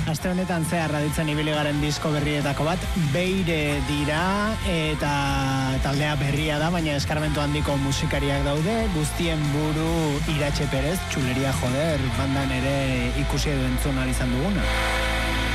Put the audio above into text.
Aste honetan zehar aditzen ibili garen disko berrietako bat, Beire dira, eta taldea berria da, baina eskarmentu handiko musikariak daude, guztien buru Iratxe Perez, txuleria joder, bandan ere ikusi edo entzun ahal izan duguna.